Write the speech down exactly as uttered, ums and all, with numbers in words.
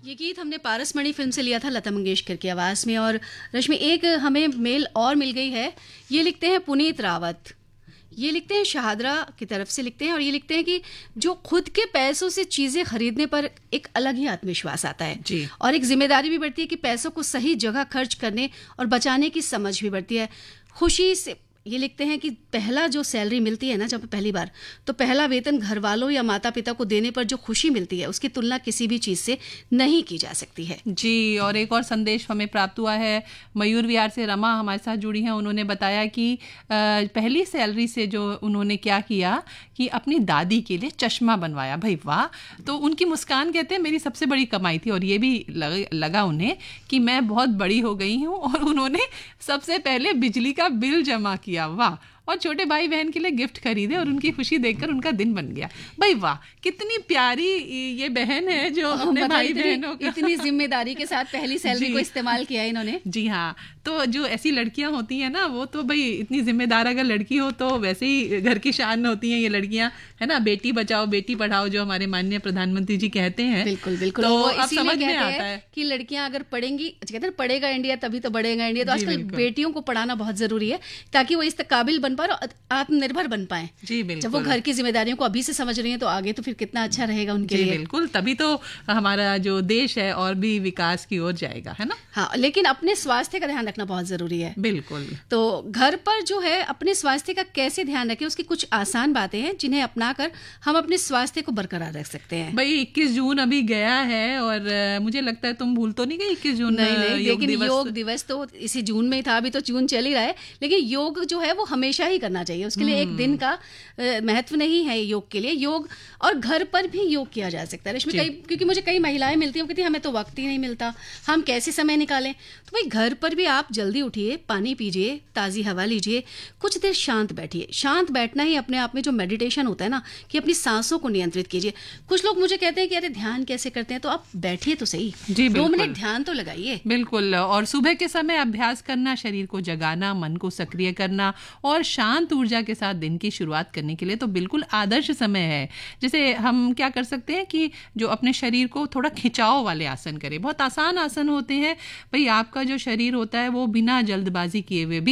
ये गीत हमने पारसमणि फिल्म से लिया था, लता मंगेशकर की आवाज़ में। और रश्मि, एक हमें मेल और मिल गई है। ये लिखते हैं पुनीत रावत, ये लिखते हैं शहादरा की तरफ से लिखते हैं, और ये लिखते हैं कि जो खुद के पैसों से चीज़ें खरीदने पर एक अलग ही आत्मविश्वास आता है जी। और एक जिम्मेदारी भी बढ़ती है कि पैसों को सही जगह खर्च करने और बचाने की समझ भी बढ़ती है। खुशी से ये लिखते हैं कि पहला जो सैलरी मिलती है ना, जब पहली बार, तो पहला वेतन घर वालों या माता पिता को देने पर जो खुशी मिलती है उसकी तुलना किसी भी चीज़ से नहीं की जा सकती है। जी। और एक और संदेश हमें प्राप्त हुआ है मयूर विहार से। रमा हमारे साथ जुड़ी हैं। उन्होंने बताया कि पहली सैलरी से जो उन्होंने क्या किया कि अपनी दादी के लिए चश्मा बनवाया। भाई वाह! तो उनकी मुस्कान कहते हैं मेरी सबसे बड़ी कमाई थी। और ये भी लग, लगा उन्हें कि मैं बहुत बड़ी हो गई हूँ। और उन्होंने सबसे पहले बिजली का बिल जमा किया। वाह! और छोटे भाई बहन के लिए गिफ्ट खरीदे और उनकी खुशी देखकर उनका दिन बन गया। भाई वाह, कितनी प्यारी ये बहन है जो अपने भाई बहनों का इतनी जिम्मेदारी के साथ पहली सैलरी को इस्तेमाल किया है इन्होंने। जी हाँ। तो जो ऐसी लड़कियां होती हैं ना, वो तो भाई इतनी जिम्मेदार अगर लड़की हो तो वैसे ही घर की शान होती हैं ये लड़कियां, है ना। बेटी बचाओ बेटी पढ़ाओ जो हमारे माननीय प्रधानमंत्री जी कहते हैं। बिल्कुल बिल्कुल। तो वो अब समझ में आता है कि लड़कियां अगर पढ़ेंगी, कहते हैं पढ़ेगा इंडिया तभी तो बढ़ेगा इंडिया। तो आजकल बेटियों को पढ़ाना बहुत जरूरी है ताकि वो इस काबिल बन पाए और आत्मनिर्भर बन पाए। जी बिल्कुल। जब वो घर की जिम्मेदारियों को अभी से समझ रही हैं तो आगे तो फिर कितना अच्छा रहेगा उनके लिए। बिल्कुल, तभी तो हमारा जो देश है और भी विकास की ओर जाएगा, है ना। हाँ, लेकिन अपने स्वास्थ्य का ध्यान रखना बहुत जरूरी है। बिल्कुल। तो घर पर जो है अपने स्वास्थ्य का कैसे ध्यान रखें, उसकी कुछ आसान बातें हैं जिन्हें अपनाकर हम अपने स्वास्थ्य को बरकरार रख सकते हैं। भाई इक्कीस जून अभी गया है और मुझे लगता है तुम भूल तो नहीं गई इक्कीस जून। नहीं नहीं, लेकिन योग दिवस तो इसी जून में ही था। अभी तो जून चल ही रहा है, लेकिन योग जो है वो हमेशा ही करना चाहिए। उसके लिए एक दिन का महत्व नहीं है योग के लिए। योग और घर पर भी योग किया जा सकता है रश्मि। कई क्योंकि मुझे कई महिलाएं मिलती हैं, कहती हमें तो वक्त ही नहीं मिलता, हम कैसे समय निकालें। तो भाई घर पर भी आप जल्दी उठिए, पानी पीजिए, ताज़ी हवा लीजिए, कुछ देर शांत बैठिए। शांत बैठना ही अपने आप में जो मेडिटेशन होता है ना, कि अपनी सांसों को नियंत्रित कीजिए। कुछ लोग मुझे कहते हैं कि अरे ध्यान कैसे करते हैं, तो आप बैठिए तो सही, दो मिनट ध्यान तो लगाइए। बिल्कुल। और सुबह के समय अभ्यास करना, शरीर को जगाना, मन को सक्रिय करना और शांत ऊर्जा के साथ दिन की शुरुआत करने के लिए तो बिल्कुल आदर्श समय है। जैसे हम क्या कर सकते हैं कि जो अपने शरीर को थोड़ा खिंचाव वाले आसन करें। बहुत आसान आसन होते हैं भाई। आपका जो शरीर होता है वो बिना जल्दबाजी किए हुए भी